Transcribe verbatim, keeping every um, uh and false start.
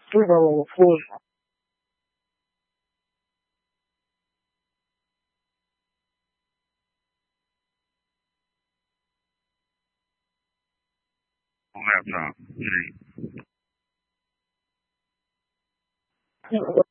这个我服务啥？ 我也不知道，嗯。 嗯